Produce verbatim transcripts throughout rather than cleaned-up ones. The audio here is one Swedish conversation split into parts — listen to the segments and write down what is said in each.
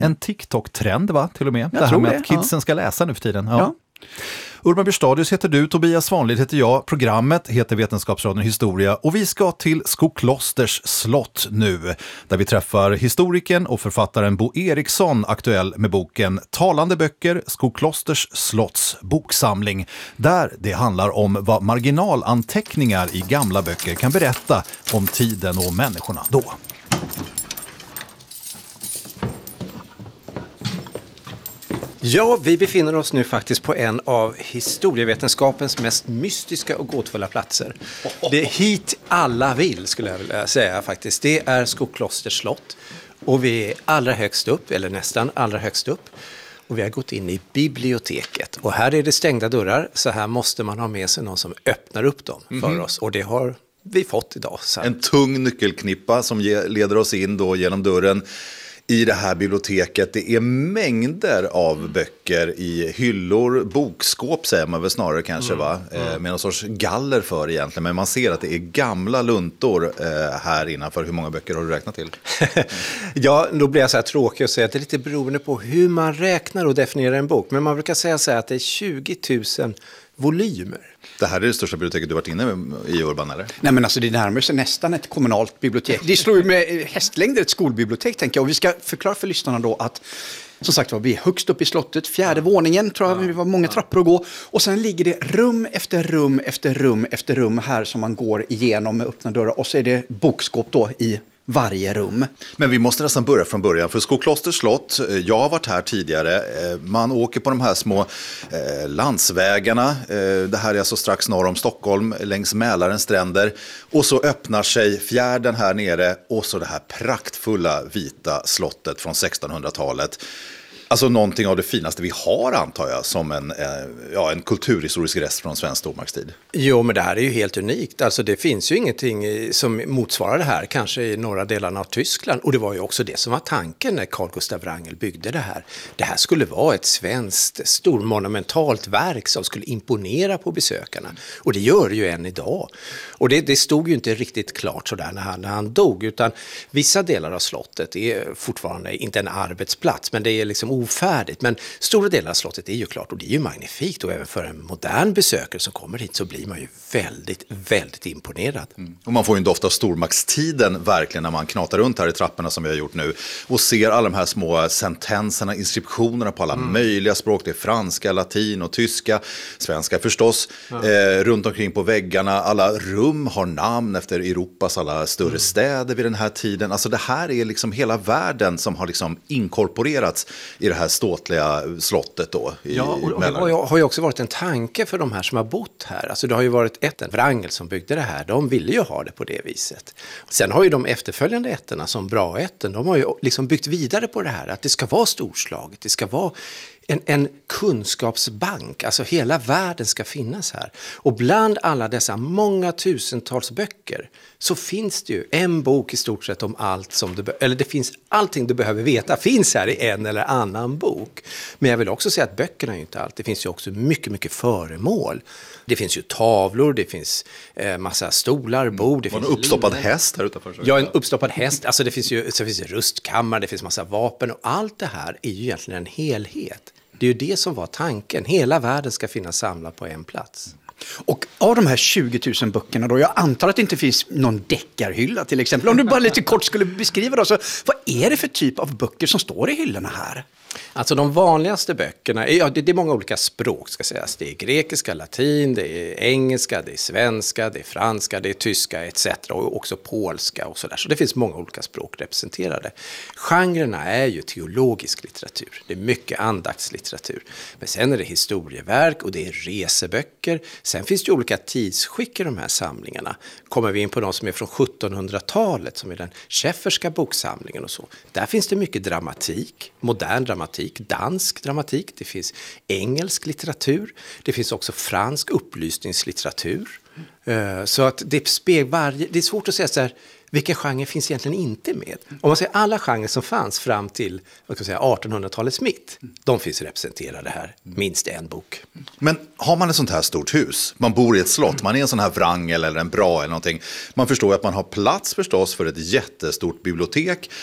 En TikTok-trend va, till och med. Jag det här tror med det, att kidsen ja. ska läsa nu för tiden. Ja. Ja. Urban Byrstadius heter du, Tobias Svanlid heter jag. Programmet heter Vetenskapsradion Historia och vi ska till Skoklosters slott nu. Där vi träffar historikern och författaren Bo Eriksson, aktuell med boken Talande böcker, Skoklosters slotts boksamling. Där det handlar om vad marginalanteckningar i gamla böcker kan berätta om tiden och människorna då. Ja, vi befinner oss nu faktiskt på en av historievetenskapens mest mystiska och gåtfulla platser. Det är hit alla vill, skulle jag vilja säga faktiskt. Det är Skoklosters slott och vi är allra högst upp, eller nästan allra högst upp. Och vi har gått in i biblioteket och här är det stängda dörrar, så här måste man ha med sig någon som öppnar upp dem för mm-hmm. oss. Och det har vi fått idag. Så. En tung nyckelknippa som ge, leder oss in då genom dörren i det här biblioteket. Det är mängder av böcker i hyllor, bokskåp säger man väl snarare kanske mm. va, eh, med någon sorts galler för egentligen. Men man ser att det är gamla luntor eh, här innanför. Hur många böcker har du räknat till? Ja, då blir jag så här tråkig och säga att det är lite beroende på hur man räknar och definierar en bok. Men man brukar säga så här att det är tjugo tusen volymer. Det här är det största biblioteket du varit inne i Urban, eller? Nej, men alltså det närmar sig nästan ett kommunalt bibliotek. Det slår ju med hästlängder ett skolbibliotek, tänker jag. Och vi ska förklara för lyssnarna då att, som sagt var, vi är högst upp i slottet, fjärde våningen, tror jag, det var många trappor att gå. Och sen ligger det rum efter rum efter rum efter rum här som man går igenom med öppna dörrar. Och så är det bokskåp då i varje rum. Men vi måste nästan börja från början, för Skoklosters slott, jag har varit här tidigare, man åker på de här små eh, landsvägarna, eh, det här är alltså strax norr om Stockholm, längs Mälarens stränder, och så öppnar sig fjärden här nere och så det här praktfulla vita slottet från sextonhundratalet. Alltså någonting av det finaste vi har, antar jag, som en, eh, ja, en kulturhistorisk rest från svensk stormaktstid. Jo, men det här är ju helt unikt. Alltså det finns ju ingenting som motsvarar det här, kanske i norra delarna av Tyskland. Och det var ju också det som var tanken när Carl Gustav Wrangel byggde det här. Det här skulle vara ett svenskt stormonumentalt verk som skulle imponera på besökarna. Och det gör det ju än idag. Och det, det stod ju inte riktigt klart sådär när han, när han dog, utan vissa delar av slottet är fortfarande inte en arbetsplats, men det är liksom ofärdigt. Men stora delar av slottet är ju klart, och det är ju magnifikt, och även för en modern besökare som kommer hit så blir man ju väldigt, väldigt imponerad. Mm. Och man får ju en doft av stormaktstiden verkligen när man knatar runt här i trapporna som vi har gjort nu och ser alla de här små sentenserna, inskriptionerna på alla mm. möjliga språk. Det är franska, latin och tyska, svenska förstås, ja. eh, runt omkring på väggarna. Alla rum har namn efter Europas alla större mm. städer vid den här tiden. Alltså det här är liksom hela världen som har liksom inkorporerats i det här ståtliga slottet då. I, ja, och, och det har ju, har ju också varit en tanke för de här som har bott här. Alltså det har ju varit ett Wrangel som byggde det här. De ville ju ha det på det viset. Sen har ju de efterföljande ätterna som bra ätten, de har ju liksom byggt vidare på det här. Att det ska vara storslaget, det ska vara en, en kunskapsbank. Alltså hela världen ska finnas här. Och bland alla dessa många tusentals böcker så finns det ju en bok i stort sett om allt som du, be- eller det finns allting du behöver veta finns här i en eller annan bok. Men jag vill också säga att böckerna är ju inte allt. Det finns ju också mycket, mycket föremål. Det finns ju tavlor, det finns eh, massa stolar, bord. Det finns en uppstoppad linan. häst här utanför. Ja, en uppstoppad häst. Alltså det finns ju så finns det rustkammare, det finns massa vapen och allt det här är ju egentligen en helhet. Det är ju det som var tanken. Hela världen ska finnas samlad på en plats. Och av de här tjugo tusen böckerna då, jag antar att det inte finns någon deckarhylla till exempel. Om du bara lite kort skulle beskriva då, så vad är det för typ av böcker som står i hyllorna här? Alltså de vanligaste böckerna, ja, det, det är många olika språk ska sägas. Det är grekiska, latin, det är engelska, det är svenska, det är franska, det är tyska et cetera. Och också polska och sådär. Så det finns många olika språk representerade. Genrerna är ju teologisk litteratur. Det är mycket andaktslitteratur. Men sen är det historieverk och det är reseböcker. Sen finns det ju olika tidsskick i de här samlingarna. Kommer vi in på de som är från sjuttonhundratalet, som är den Schefferska boksamlingen och så. Där finns det mycket dramatik, modern dramatik, dansk dramatik, det finns engelsk litteratur, det finns också fransk upplysningslitteratur. Mm. Så att det speglar varje, det är svårt att säga så här, vilken genre finns egentligen inte med? Om man säger alla genrer som fanns fram till vad ska jag säga, artonhundratalets mitt, de finns representerade här, minst en bok. Men har man ett sånt här stort hus, man bor i ett slott, man är en sån här Wrangel eller en bra eller någonting, man förstår att man har plats förstås för ett jättestort bibliotek.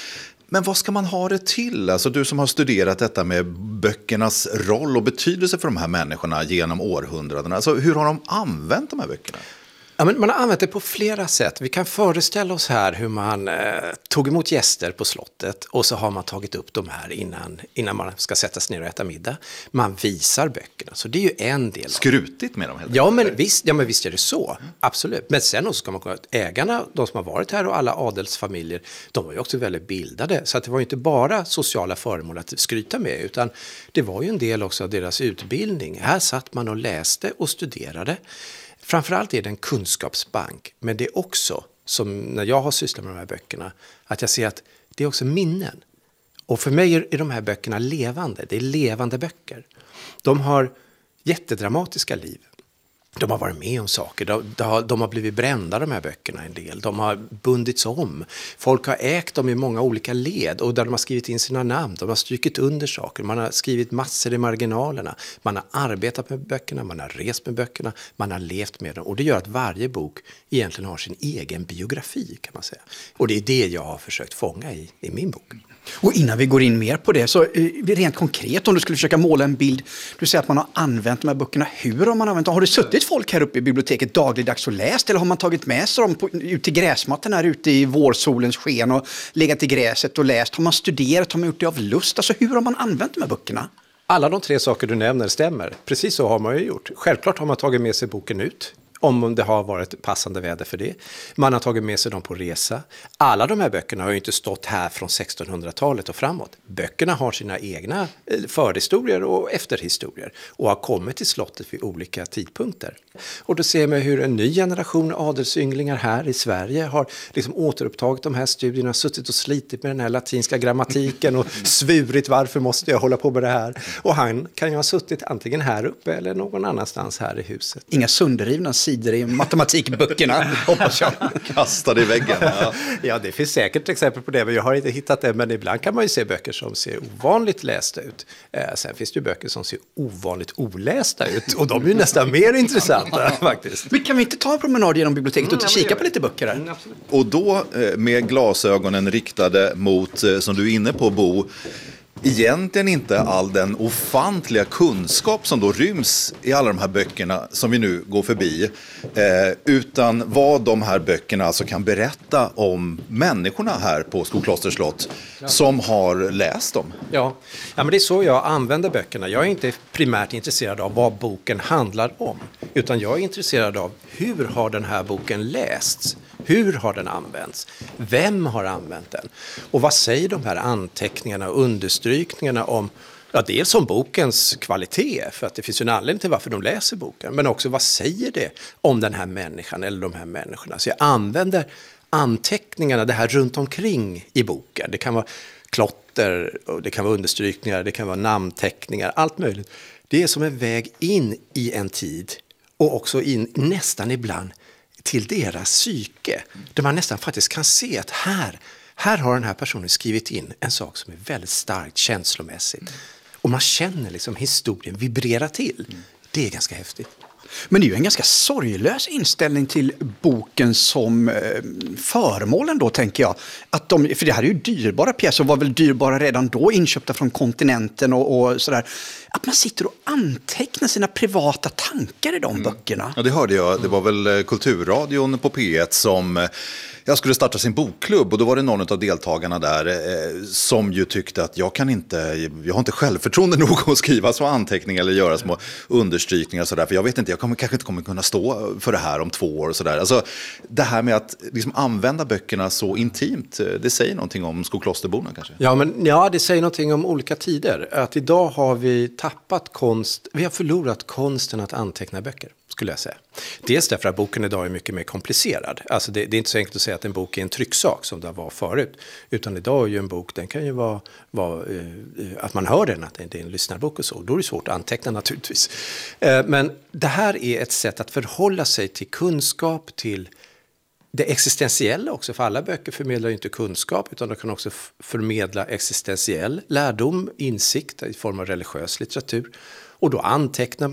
Men vad ska man ha det till? Alltså du som har studerat detta med böckernas roll och betydelse för de här människorna genom århundradena. Alltså hur har de använt de här böckerna? Ja, men man har använt det på flera sätt. Vi kan föreställa oss här hur man eh, tog emot gäster på slottet och så har man tagit upp de här innan, innan man ska sätta sig ner och äta middag. Man visar böckerna, så det är ju en del. Skrutigt med dem helt ja men, visst, ja, men visst är det så, mm. absolut. Men sen också ska man komma att ägarna, de som har varit här och alla adelsfamiljer, de var ju också väldigt bildade. Så att det var ju inte bara sociala föremål att skryta med, utan det var ju en del också av deras utbildning. Här satt man och läste och studerade. Framförallt är det en kunskapsbank, men det är också, som när jag har sysslat med de här böckerna, att jag ser att det är också minnen. Och för mig är de här böckerna levande, det är levande böcker. De har jättedramatiska liv. De har varit med om saker, de, de, har, de har blivit brända de här böckerna en del, de har bundits om. Folk har ägt dem i många olika led och där de har skrivit in sina namn, de har strykit under saker, man har skrivit massor i marginalerna, man har arbetat med böckerna, man har rest med böckerna, man har levt med dem och det gör att varje bok egentligen har sin egen biografi kan man säga. Och det är det jag har försökt fånga i, i min bok. Och innan vi går in mer på det, så rent konkret om du skulle försöka måla en bild, du säger att man har använt de här böckerna, hur har man använt dem? Har det suttit folk här uppe i biblioteket dagligdags och läst, eller har man tagit med sig dem på, ut till gräsmattan här ute i vårsolens sken och legat i gräset och läst? Har man studerat, har man gjort det av lust? Alltså hur har man använt de här böckerna? Alla de tre saker du nämner stämmer, precis så har man ju gjort. Självklart har man tagit med sig boken ut. Om det har varit passande väder för det. Man har tagit med sig dem på resa. Alla de här böckerna har ju inte stått här från sextonhundratalet och framåt. Böckerna har sina egna förhistorier och efterhistorier. Och har kommit till slottet vid olika tidpunkter. Och då ser man hur en ny generation adelsynglingar här i Sverige har liksom återupptagit de här studierna. Suttit och slitit med den här latinska grammatiken och svurit varför måste jag hålla på med det här. Och han kan ju ha suttit antingen här uppe eller någon annanstans här i huset. Inga sönderrivna sidor i matematikböckerna, hoppas jag. Kastade i väggen. Ja. Ja, det finns säkert exempel på det, men jag har inte hittat det. Men ibland kan man ju se böcker som ser ovanligt lästa ut. Eh, sen finns det ju böcker som ser ovanligt olästa ut. Och de är ju nästan mer intressanta faktiskt. Men kan vi inte ta en promenad genom biblioteket och mm, kika på lite böcker här? Mm, och då med glasögonen riktade mot, som du är inne på Bo, egentligen inte all den ofantliga kunskap som då ryms i alla de här böckerna som vi nu går förbi, eh, utan vad de här böckerna alltså kan berätta om människorna här på Skoklosters slott som har läst dem. Ja. ja, men det är så jag använder böckerna. Jag är inte primärt intresserad av vad boken handlar om, utan jag är intresserad av hur har den här boken lästs? Hur har den använts? Vem har använt den? Och vad säger de här anteckningarna och understrykningarna om, ja, dels om bokens kvalitet, för att det finns ju en anledning till varför de läser boken, men också vad säger det om den här människan eller de här människorna? Så jag använder anteckningarna, det här runt omkring i boken. Det kan vara klotter, och det kan vara understrykningar, det kan vara namnteckningar, allt möjligt. Det är som en väg in i en tid och också in nästan ibland till deras psyke, där man nästan faktiskt kan se att här, här har den här personen skrivit in en sak som är väldigt starkt känslomässigt. Och man känner liksom historien vibrera till. Det är ganska häftigt. Men det är ju en ganska sorglös inställning till boken som eh, föremålen då, tänker jag. Att de, för det här är ju dyrbara pjäser och var väl dyrbara redan då, inköpta från kontinenten och, och sådär. Att man sitter och antecknar sina privata tankar i de mm. böckerna. Ja, det hörde jag. Det var väl Kulturradion på P ett som... Jag skulle starta sin bokklubb och då var det någon av deltagarna där eh, som ju tyckte att jag kan inte, jag har inte självförtroende nog att skriva små anteckningar eller göra små understrykningar och sådär, för jag vet inte, jag kommer, kanske inte kommer kunna stå för det här om två år och sådär. Alltså det här med att liksom använda böckerna så intimt, det säger någonting om Skoklosterborna kanske? Ja, men ja, det säger någonting om olika tider. Att idag har vi tappat konst, vi har förlorat konsten att anteckna böcker, skulle jag säga. Dels därför att boken idag är mycket mer komplicerad. Alltså det, det är inte så enkelt att säga att en bok är en trycksak som det var förut. Utan idag är ju en bok, den kan ju vara, vara eh, att man hör den, att det är en lyssnarbok och så. Då är det svårt att anteckna naturligtvis. Eh, men det här är ett sätt att förhålla sig till kunskap, till det existentiella också. För alla böcker förmedlar ju inte kunskap, utan de kan också f- förmedla existentiell lärdom, insikt i form av religiös litteratur. Och då antecknar man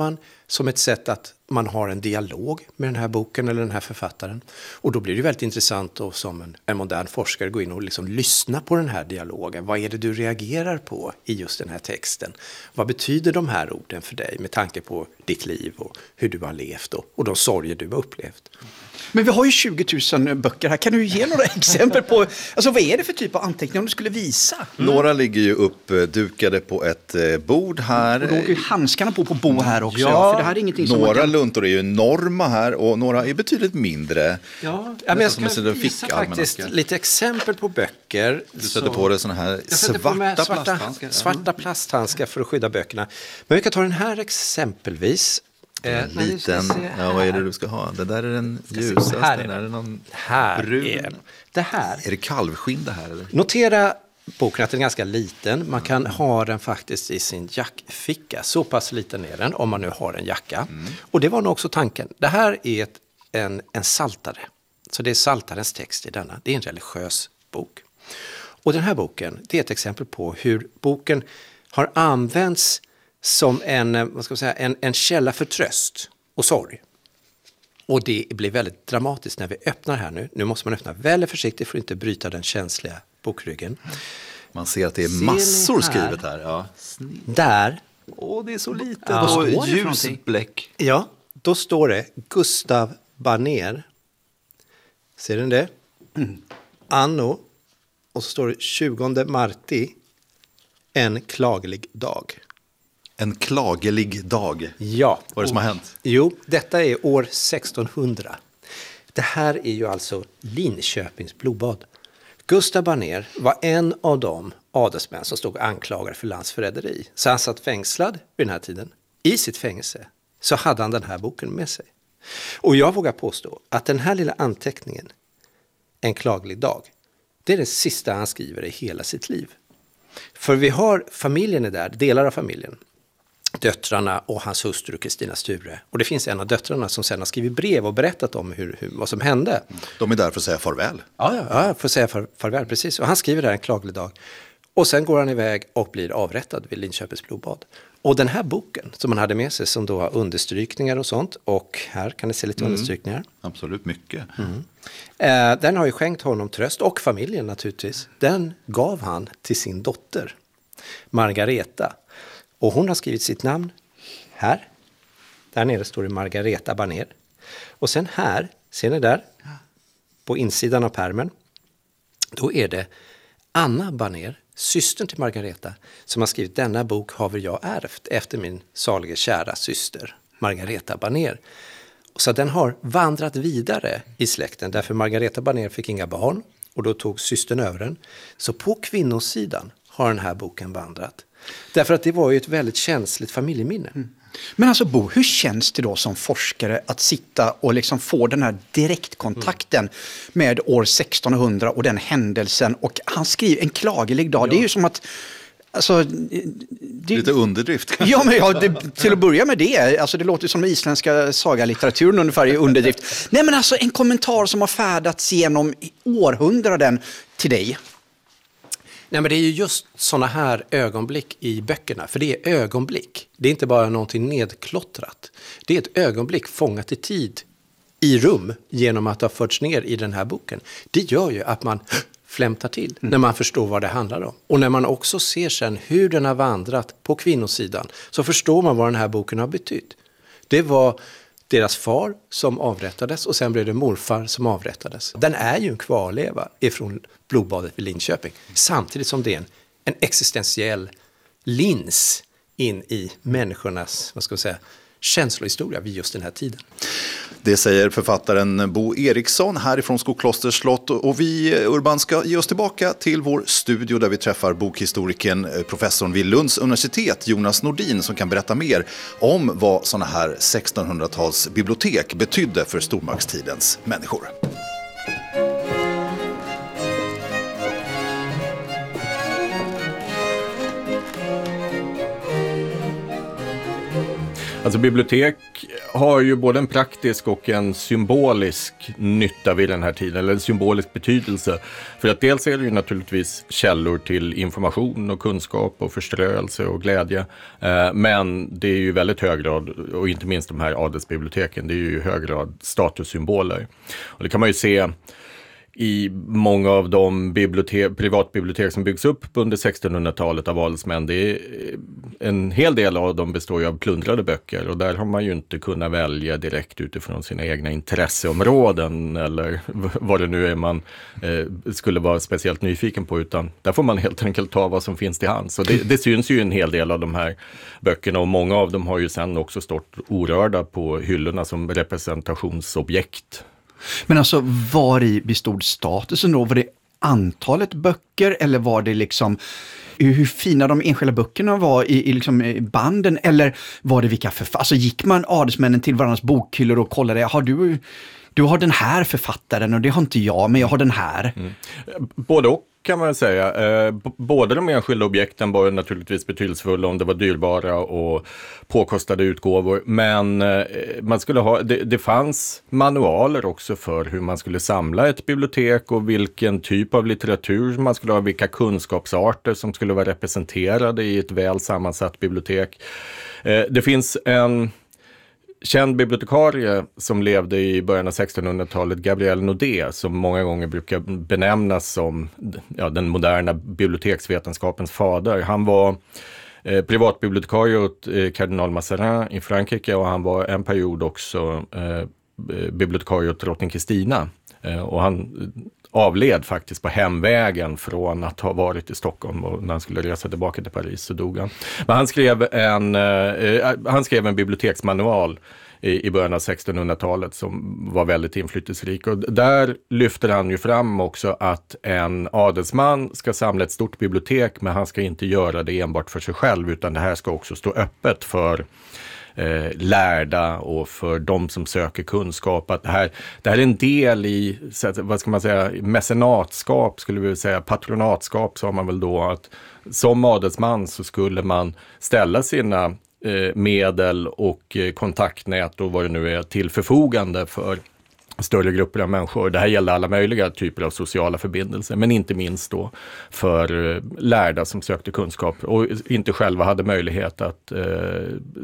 som ett sätt att man har en dialog med den här boken eller den här författaren. Och då blir det väldigt intressant att som en, en modern forskare gå in och liksom lyssna på den här dialogen. Vad är det du reagerar på i just den här texten? Vad betyder de här orden för dig med tanke på ditt liv och hur du har levt och, och de sorger du har upplevt? Men vi har ju tjugo tusen böcker här. Kan du ge några exempel på, alltså vad är det för typ av anteckningar om du skulle visa? Mm. Några ligger ju uppdukade på ett bord här. Och då åker ju handskarna på på Bo här också. Ja, för det här är ingenting som Några man kan... luntor är ju enorma här och några är betydligt mindre. Ja, men jag ska Nästan som en visa fickalmanacka. faktiskt lite exempel på böcker. Du sätter på dig såna här Jag sätter på mig svarta svarta plasthandskar. Svarta plasthandskar för att skydda böckerna. Men vi kan ta den här exempelvis. Eh, En liten, ja, vad är det du ska ha? Det där är den ljusaste, här det är där är någon Här brun. är den. Det här. Är det kalvskinn det här eller? Notera boken att den är ganska liten. Man kan ha den faktiskt i sin jackficka. Så pass liten är den om man nu har en jacka. Mm. Och det var nog också tanken. Det här är ett, en, en saltare. Så det är saltarens text i denna. Det är en religiös bok. Och den här boken, det är ett exempel på hur boken har använts som en, vad ska man säga, en, en källa för tröst och sorg. Och det blir väldigt dramatiskt när vi öppnar här nu. Nu måste man öppna väldigt försiktigt för att inte bryta den känsliga bokryggen. Man ser att det är Ser massor ni här? skrivet här. Ja. Där, Åh, det är så lite. Ja. Och Vad står det för ljusbläck. ja, då står det Gustav Banér. Ser ni det? Mm. Anno. Och så står det tjugonde marti. En klaglig dag. En klagelig dag. Ja. Vad är det som har hänt? Jo, detta är år sextonhundra. Det här är ju alltså Linköpings blodbad. Gustav Banér var en av de adelsmän som stod anklagade för landsförräderi. Så han satt fängslad vid den här tiden. I sitt fängelse så hade han den här boken med sig. Och jag vågar påstå att den här lilla anteckningen, En klaglig dag, det är det sista han skriver i hela sitt liv. För vi har familjen är där, delar av familjen. Döttrarna och hans hustru Kristina Sture. Och det finns en av döttrarna som sen har skrivit brev och berättat om hur, hur, vad som hände. De är där för att säga farväl. Ja, ja, ja för att säga far, farväl, precis. Och han skriver där En klaglig dag. Och sen går han iväg och blir avrättad vid Linköpings blodbad. Och den här boken som han hade med sig som då har understrykningar och sånt. Och här kan ni se lite mm. understrykningar. Absolut mycket. Mm. Eh, den har ju skänkt honom tröst och familjen naturligtvis. Den gav han till sin dotter Margareta. Och hon har skrivit sitt namn här. Där nere står det Margareta Banér. Och sen här, ser ni där? På insidan av pärmen. Då är det Anna Banér, systern till Margareta, som har skrivit denna bok har jag ärvt efter min salige kära syster Margareta Banér. Så den har vandrat vidare i släkten därför Margareta Banér fick inga barn och då tog systern över den. Så på kvinnosidan har den här boken vandrat. Därför att det var ju ett väldigt känsligt familjeminne. Mm. Men alltså Bo, hur känns det då som forskare att sitta och liksom få den här direktkontakten mm. med år sextonhundra och den händelsen? Och han skriver En klagelig dag. Ja. Det är ju som att... Alltså, det, lite underdrift kanske. Ja, men ja, det, till att börja med det. Alltså, det låter som den isländska sagalitteraturen ungefär i underdrift. Nej, men alltså en kommentar som har färdats genom århundraden till dig. Nej, men det är ju just såna här ögonblick i böckerna. För det är ögonblick. Det är inte bara någonting nedklottrat. Det är ett ögonblick fångat i tid, i rum, genom att ha förts ner i den här boken. Det gör ju att man flämtar till mm. när man förstår vad det handlar om. Och när man också ser sen hur den har vandrat på kvinnosidan så förstår man vad den här boken har betytt. Det var deras far som avrättades och sen blev det morfar som avrättades. Den är ju en kvarleva ifrån blodbadet vid Linköping. Samtidigt som det är en, en existentiell lins in i människornas, vad ska jag säga, känslohistoria vid just den här tiden. Det säger författaren Bo Eriksson härifrån Skoklosters slott. Och vi, Urban, ska ge oss tillbaka till vår studio där vi träffar bokhistorikern, professorn vid Lunds universitet, Jonas Nordin, som kan berätta mer om vad sådana här sextonhundratals bibliotek betydde för stormaktstidens människor. Alltså bibliotek har ju både en praktisk och en symbolisk nytta vid den här tiden, eller en symbolisk betydelse. För att dels är det ju naturligtvis källor till information och kunskap och förströelse och glädje. Eh, men det är ju väldigt hög grad, och inte minst de här adelsbiblioteken, det är ju i hög grad statussymboler. Och det kan man ju se i många av de bibliotek, privatbibliotek som byggs upp under sextonhundratalet av adelsmän. Det är, en hel del av dem består ju av plundrade böcker, och där har man ju inte kunnat välja direkt utifrån sina egna intresseområden eller vad det nu är man eh, skulle vara speciellt nyfiken på, utan där får man helt enkelt ta vad som finns till hands. Och det, det syns ju en hel del av de här böckerna, och många av dem har ju sen också stått orörda på hyllorna som representationsobjekt. Men alltså, var i bestod statusen då? Var det antalet böcker, eller var det liksom hur fina de enskilda böckerna var i, i liksom banden, eller var det vilka författare? Alltså gick man adelsmännen till varandras bokhyllor och kollade, har du, du har den här författaren och det har inte jag, men jag har den här. Mm. Både och kan man säga. Eh, b- både de enskilda objekten var naturligtvis betydelsefulla om det var dyrbara och påkostade utgåvor, men eh, man skulle ha, det, det fanns manualer också för hur man skulle samla ett bibliotek och vilken typ av litteratur man skulle ha, vilka kunskapsarter som skulle vara representerade i ett väl sammansatt bibliotek. Eh, det finns en känd bibliotekarie som levde i början av sextonhundratalet, Gabriel Naudet, som många gånger brukar benämnas som ja, den moderna biblioteksvetenskapens fader. Han var eh, privatbibliotekarie åt eh, kardinal Mazarin i Frankrike, och han var en period också eh, bibliotekarie åt drottning Kristina. Eh, och han avled faktiskt på hemvägen från att ha varit i Stockholm, och när han skulle resa tillbaka till Paris så dog han. Men han skrev en, eh, han skrev en biblioteksmanual i, i början av sextonhundratalet som var väldigt inflytelserik. Och där lyfter han ju fram också att en adelsman ska samla ett stort bibliotek, men han ska inte göra det enbart för sig själv, utan det här ska också stå öppet för Eh, lärda och för de som söker kunskap. Att det här, det här är en del i, vad ska man säga, mecenatskap skulle vi säga, patronatskap sa man väl då, att som adelsman så skulle man ställa sina eh, medel och eh, kontaktnät och vad det nu är till förfogande för större grupper av människor. Det här gäller alla möjliga typer av sociala förbindelser, men inte minst då för lärda som sökte kunskap och inte själva hade möjlighet att eh,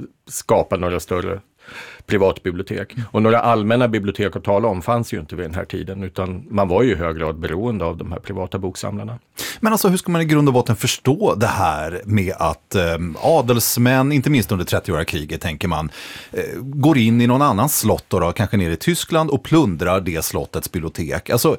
skapa några större privatbibliotek. Och några allmänna bibliotek att tala om fanns ju inte vid den här tiden, utan man var ju i hög grad beroende av de här privata boksamlarna. Men alltså, hur ska man i grund och botten förstå det här med att eh, adelsmän, inte minst under trettioåriga kriget tänker man, eh, går in i någon annan slott då, då, kanske nere i Tyskland och plundrar det slottets bibliotek. Alltså,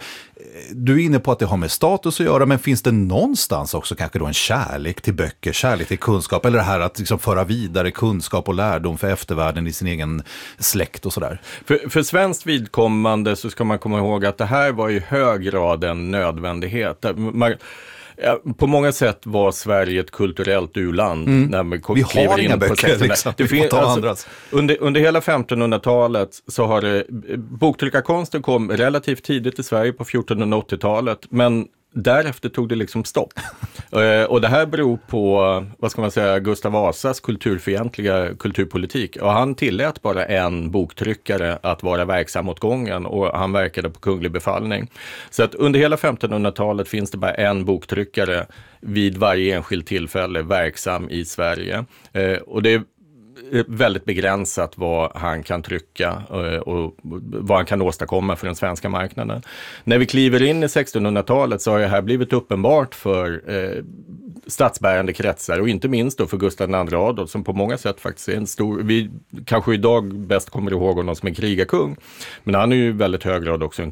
du är inne på att det har med status att göra, men finns det någonstans också kanske då en kärlek till böcker, kärlek till kunskap, eller det här att liksom föra vidare kunskap och lärdom för eftervärlden i sin egen släkt och sådär? För, för svenskt vidkommande så ska man komma ihåg att det här var i hög grad en nödvändighet. Man, ja, på många sätt var Sverige ett kulturellt u-land. Mm. När man vi har inga böcker, liksom. Det finns, alltså, under, under hela femtonhundratalet så har det, boktryckarkonsten kom relativt tidigt i Sverige på fjortonhundraåttiotalet, men därefter tog det liksom stopp. uh, och det här beror på, vad ska man säga, Gustav Vasas kulturfientliga kulturpolitik. Och han tillät bara en boktryckare att vara verksam åt gången, och han verkade på kunglig befallning. Så att under hela femtonhundratalet finns det bara en boktryckare vid varje enskilt tillfälle verksam i Sverige. Uh, och det är väldigt begränsat vad han kan trycka och vad han kan åstadkomma för den svenska marknaden. När vi kliver in i sextonhundratalet så har det här blivit uppenbart för eh, statsbärande kretsar, och inte minst då för Gustav den andre Adolf, som på många sätt faktiskt är en stor, vi kanske idag bäst kommer ihåg honom som en krigarkung, men han är ju väldigt hög grad också en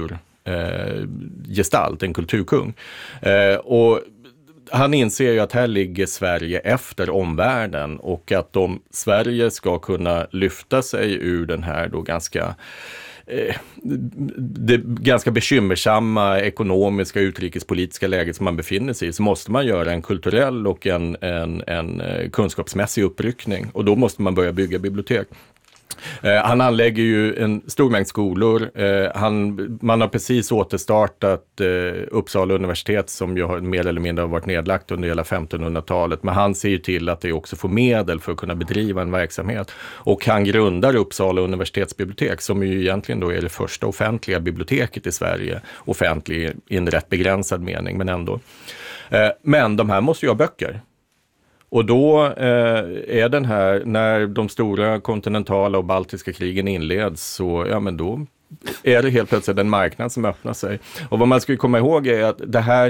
kulturgestalt, eh, en kulturkung. Eh, och han inser ju att här ligger Sverige efter omvärlden, och att om Sverige ska kunna lyfta sig ur den här då ganska eh, det ganska bekymmersamma ekonomiska utrikespolitiska läget som man befinner sig i, så måste man göra en kulturell och en, en, en kunskapsmässig uppryckning, och då måste man börja bygga bibliotek. Eh, han anlägger ju en stor mängd skolor. Eh, han, man har precis återstartat eh, Uppsala universitet som ju har mer eller mindre varit nedlagt under hela femtonhundratalet. Men han ser ju till att det också får medel för att kunna bedriva en verksamhet. Och han grundar Uppsala universitetsbibliotek som ju egentligen då är det första offentliga biblioteket i Sverige. Offentlig i en rätt begränsad mening, men ändå. Eh, men de här måste ju ha böcker. Och då eh, är den här, när de stora kontinentala och baltiska krigen inleds, så ja, men då är det helt plötsligt en marknad som öppnar sig. Och vad man ska komma ihåg är att det här,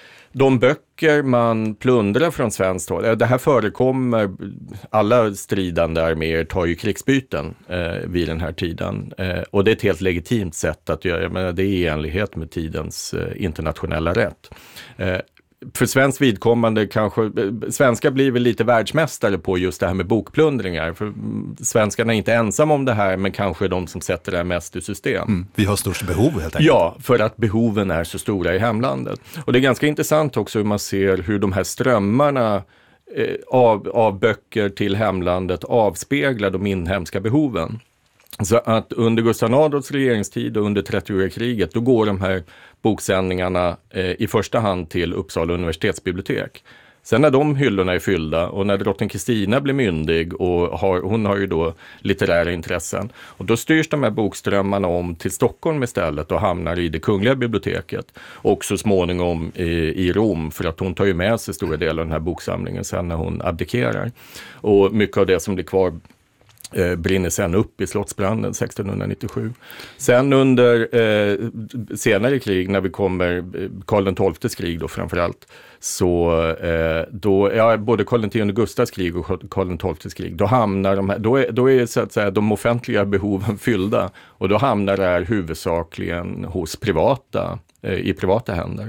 de böcker man plundrar från svenskt håll, det här förekommer, alla stridande arméer tar ju krigsbyten eh, vid den här tiden. Eh, och det är ett helt legitimt sätt att göra, jag menar, det är i enlighet med tidens eh, internationella rätt. Eh, För svensk vidkommande kanske, svenska blir väl lite världsmästare på just det här med bokplundringar. För svenskarna är inte ensamma om det här, men kanske de som sätter det här mest i system. Mm, vi har störst behov helt enkelt. Ja, för att behoven är så stora i hemlandet. Och det är ganska intressant också hur man ser hur de här strömmarna eh, av, av böcker till hemlandet avspeglar de inhemska behoven. Så att under Gustav Adolfs regeringstid och under trettioåriga kriget, då går de här boksändningarna eh, i första hand till Uppsala universitetsbibliotek. Sen när de hyllorna är fyllda och när drottning Kristina blir myndig och har, hon har ju då litterära intressen. Och då styrs de här bokströmmarna om till Stockholm istället och hamnar i det kungliga biblioteket. Och så småningom i, i Rom, för att hon tar ju med sig stora delar av den här boksamlingen sen när hon abdikerar. Och mycket av det som blir kvar Eh, brinner sen upp i slottsbranden sextonhundranittiosju. Sen under eh, senare krig, när vi kommer eh, Karl den tolftes krig då framförallt, så eh, då, ja, både Karl den tionde Gustavs krig och Karl den tolftes krig, då hamnar de här, då är, då är så att säga de offentliga behoven fyllda, och då hamnar det här huvudsakligen hos privata, eh, i privata händer.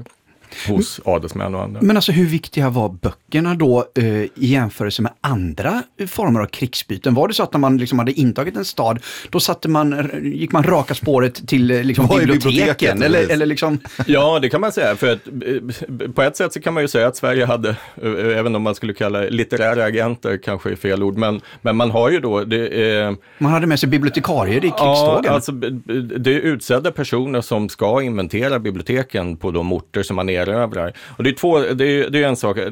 Hos adelsmän och andra. Men alltså hur viktiga var böckerna då eh, i jämförelse med andra former av krigsbyten? Var det så att när man liksom hade intagit en stad, då satte man, gick man raka spåret till liksom, biblioteken? biblioteken eller, eller liksom... Ja, det kan man säga. För att, på ett sätt så kan man ju säga att Sverige hade, även om man skulle kalla litterära agenter, kanske är fel ord, men, men man har ju då... Det, eh, man hade med sig bibliotekarier i krigstågen. Ja, alltså det är utsedda personer som ska inventera biblioteken på de orter som man är erövrar. Och det är två, det är, det är en sak.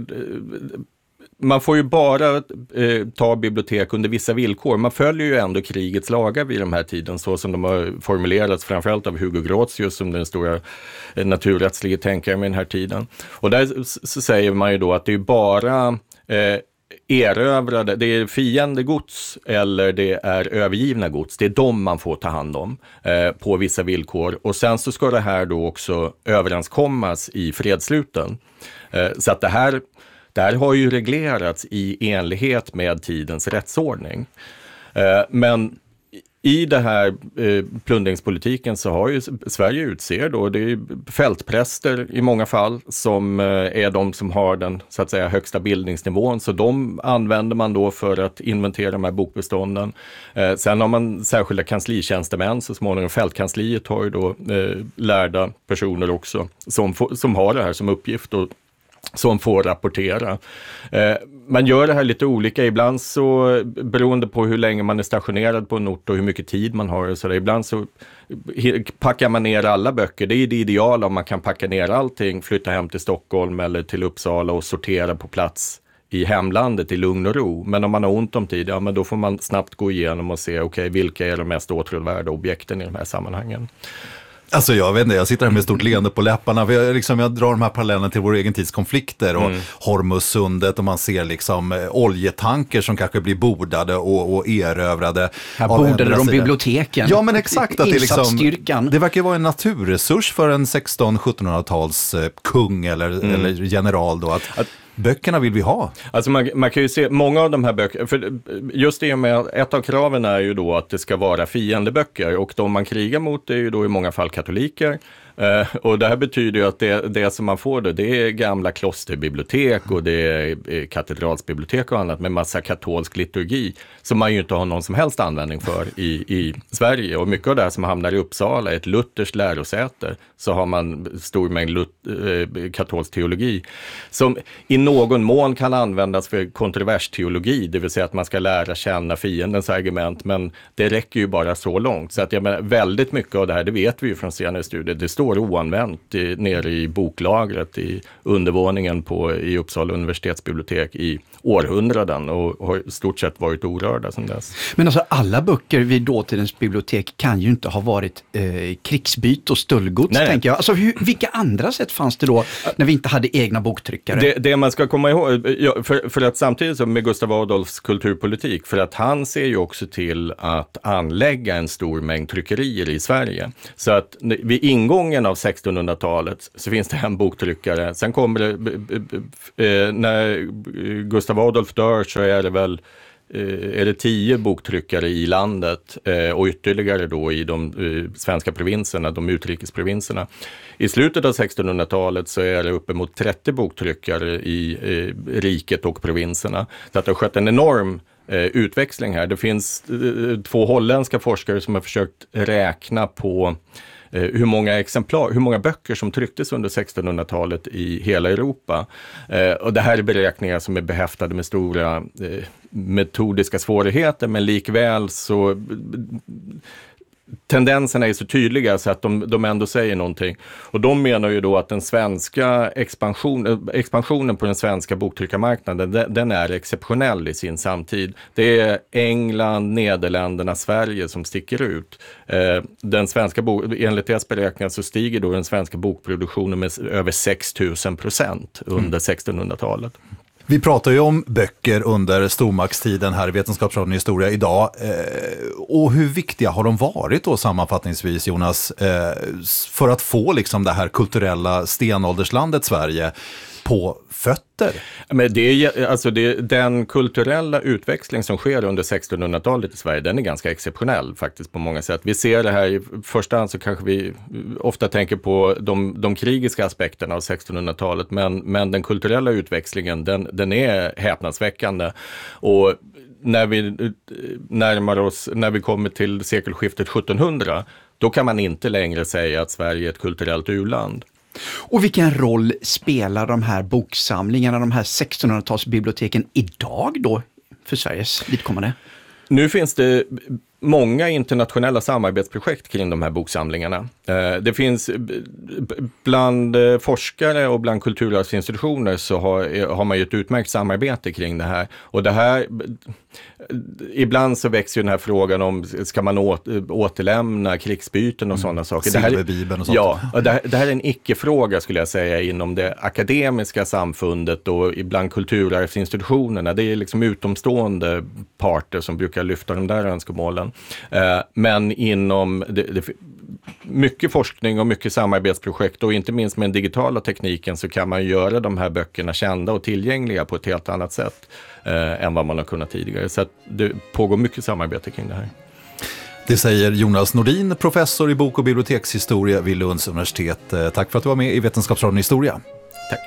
Man får ju bara eh, ta bibliotek under vissa villkor. Man följer ju ändå krigets lagar vid den här tiden, så som de har formulerats framförallt av Hugo Grotius som den stora eh, naturrättsliga tänkare med den här tiden. Och där så säger man ju då att det är bara eh, erövrade, det är fiendegods eller det är övergivna gods. Det är de man får ta hand om eh, på vissa villkor. Och sen så ska det här då också överenskommas i fredsluten. Eh, så att det här, det här har ju reglerats i enlighet med tidens rättsordning. Eh, men i det här eh, plundringspolitiken så har ju Sverige utser då, det är fältpräster i många fall som eh, är de som har den så att säga högsta bildningsnivån, så de använder man då för att inventera de här bokbestånden. Eh, sen har man särskilda kanslitjänstemän, så småningom fältkansliet har ju då eh, lärda personer också som, som har det här som uppgift och som får rapportera. Eh, man gör det här lite olika. Ibland så, beroende på hur länge man är stationerad på en ort och hur mycket tid man har. Så där, ibland så packar man ner alla böcker. Det är det ideala om man kan packa ner allting, flytta hem till Stockholm eller till Uppsala och sortera på plats i hemlandet i lugn och ro. Men om man har ont om tid, ja, men då får man snabbt gå igenom och se okej, okay, vilka är de mest åtråvärda objekten i de här sammanhangen. Alltså jag vet inte, jag sitter här med stort leende på läpparna. För jag, liksom, jag drar de här parallellerna till vår egen tids konflikter och mm. Hormuzsundet, och man ser liksom eh, oljetanker som kanske blir bordade och, och erövrade. Här bordade de biblioteken. Ja, men exakt. Att det, liksom, det verkar vara en naturresurs för en sexton-sjuttonhundratals eh, kung eller, mm. eller general då. Att, att böckerna vill vi ha. Alltså man, man kan ju se många av de här böckerna, för just det med ett av kraven är ju då att det ska vara fiendeböcker, och de man krigar mot är ju då i många fall katoliker Uh, och det här betyder ju att det, det som man får då, det är gamla klosterbibliotek och det är katedralsbibliotek och annat med massa katolsk liturgi som man ju inte har någon som helst användning för i, i Sverige. Och mycket av det här som hamnar i Uppsala är ett lutherskt lärosäte, så har man stor mängd lut- äh, katolsk teologi som i någon mån kan användas för kontroversteologi, det vill säga att man ska lära känna fiendens argument, men det räcker ju bara så långt. Så att jag menar, väldigt mycket av det här, det vet vi ju från senare studier, det står oanvänt i, nere i boklagret i undervåningen på, i Uppsala universitetsbibliotek i århundraden och har i stort sett varit orörda sedan dess. Men alltså alla böcker vid dåtidens bibliotek kan ju inte ha varit eh, krigsbyte och stöldgods, Nej. tänker jag. Alltså hur, vilka andra sätt fanns det då när vi inte hade egna boktryckare? Det, det man ska komma ihåg, ja, för, för att samtidigt som med Gustav Adolfs kulturpolitik, för att han ser ju också till att anlägga en stor mängd tryckerier i Sverige. Så att vid ingången av sextonhundratalet så finns det en boktryckare. Sen kommer det, eh, när Gustav Adolf dör så är det väl är det tio boktryckare i landet eh, och ytterligare då i de eh, svenska provinserna, de utrikesprovinserna. I slutet av sextonhundratalet så är det uppemot trettio boktryckare i eh, riket och provinserna. Så att det har skett en enorm eh, utväxling här. Det finns eh, två holländska forskare som har försökt räkna på eh, hur många exemplar, hur många böcker som trycktes under sextonhundratalet i hela Europa. Eh, och det här är beräkningar som är behäftade med stora eh, metodiska svårigheter, men likväl så tendenserna är så tydliga så att de, de ändå säger någonting. Och de menar ju då att den svenska expansion, expansionen på den svenska boktryckarmarknaden, den, den är exceptionell i sin samtid. Det är England, Nederländerna, Sverige som sticker ut. Eh, den svenska bo, enligt deras beräkningar så stiger då den svenska bokproduktionen med över sex tusen procent under mm. sextonhundratalet. Vi pratar ju om böcker under stormaktstiden här i Vetenskapsradion historia idag. Eh, och hur viktiga har de varit då sammanfattningsvis, Jonas, eh, för att få liksom det här kulturella stenålderslandet Sverige på fötter? Men det är, alltså det, den kulturella utväxling som sker under sextonhundratalet i Sverige, den är ganska exceptionell faktiskt på många sätt. Vi ser det här, i första hand så kanske vi ofta tänker på de, de krigiska aspekterna av sextonhundratalet, men, men den kulturella utväxlingen, den, den är häpnadsväckande. Och när vi närmar oss, när vi kommer till sekelskiftet sjuttonhundra, då kan man inte längre säga att Sverige är ett kulturellt u-land. Och vilken roll spelar de här boksamlingarna, de här sextonhundratalsbiblioteken idag då för Sveriges vidkommande? Nu finns det många internationella samarbetsprojekt kring de här boksamlingarna. Det finns bland forskare och bland kulturarvsinstitutioner så har, har man ju ett utmärkt samarbete kring det här. Och det här, ibland så växer ju den här frågan om ska man återlämna krigsbyten och mm. sådana saker. Silverbibeln och sånt. Ja, och det, här, det här är en icke-fråga skulle jag säga inom det akademiska samfundet och ibland kulturarvsinstitutionerna. Det är liksom utomstående parter som brukar lyfta de där önskemålen. Men inom det, det, mycket forskning och mycket samarbetsprojekt och inte minst med den digitala tekniken så kan man göra de här böckerna kända och tillgängliga på ett helt annat sätt eh, än vad man har kunnat tidigare. Så att det pågår mycket samarbete kring det här. Det säger Jonas Nordin, professor i bok- och bibliotekshistoria vid Lunds universitet. Tack för att du var med i Vetenskapsradion historia. Tack.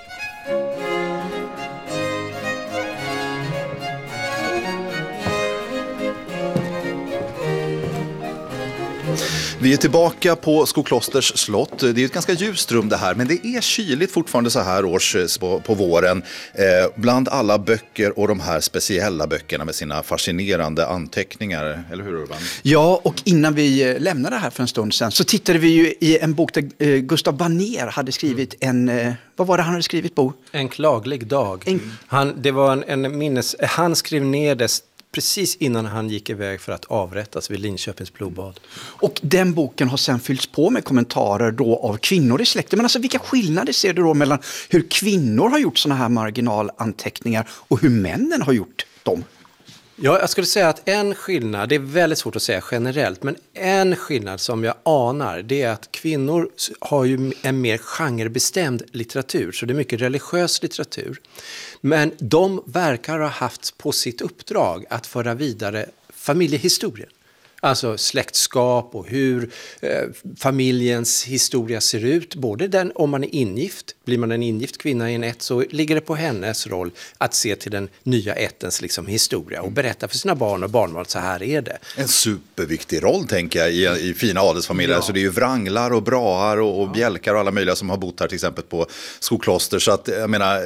Vi är tillbaka på Skoklosters slott. Det är ett ganska ljust rum det här, men det är kyligt fortfarande så här års på, på våren. Eh, bland alla böcker och de här speciella böckerna med sina fascinerande anteckningar. Eller hur, Urban? Ja, och innan vi lämnade det här för en stund sedan så tittade vi ju i en bok där eh, Gustav Banér hade skrivit en... Eh, vad var det han hade skrivit, Bo? En klaglig dag. En... Han, det var en, en minnes... Han skrev ner det precis innan han gick iväg för att avrättas vid Linköpings blodbad. Och den boken har sen fyllts på med kommentarer då av kvinnor i släkten. Men alltså vilka skillnader ser du då mellan hur kvinnor har gjort såna här marginalanteckningar och hur männen har gjort dem? Ja, jag skulle säga att en skillnad, det är väldigt svårt att säga generellt, men en skillnad som jag anar, det är att kvinnor har ju en mer genrebestämd litteratur, så det är mycket religiös litteratur. Men de verkar ha haft på sitt uppdrag att föra vidare familjehistorien. Alltså släktskap och hur eh, familjens historia ser ut. Både den, om man är ingift, blir man en ingift kvinna i en ett, så ligger det på hennes roll att se till den nya ättens liksom, historia och berätta för sina barn och barnbarn, så här är det. En superviktig roll tänker jag i, i fina adelsfamiljer. Ja. Så det är ju vranglar och braar och, och ja. bjälkar och alla möjliga som har bott här till exempel på Skokloster. Så att jag menar,